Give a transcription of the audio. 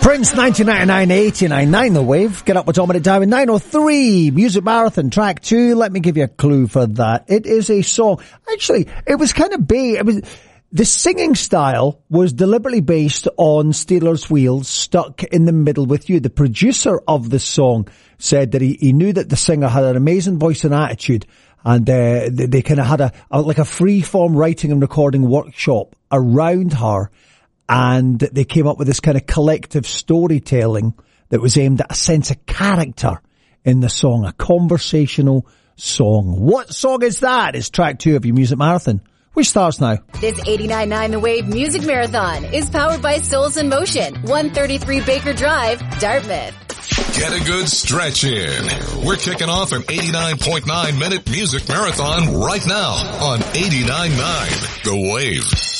Prince, 1999-89, The Wave. Get up with Dominic Diamond, 9:03. Music Marathon, track 2. Let me give you a clue for that. It is a song. Actually, it was kind of the singing style was deliberately based on Stealers Wheels, Stuck in the Middle with You. The producer of the song said that he knew that the singer had an amazing voice and attitude, and they kind of had a free-form writing and recording workshop around her. And they came up with this kind of collective storytelling that was aimed at a sense of character in the song, a conversational song. What song is that? It's track 2 of your Music Marathon, which starts now. This 89.9 The Wave Music Marathon is powered by Souls in Motion, 133 Baker Drive, Dartmouth. Get a good stretch in. We're kicking off an 89.9 minute music marathon right now on 89.9 The Wave.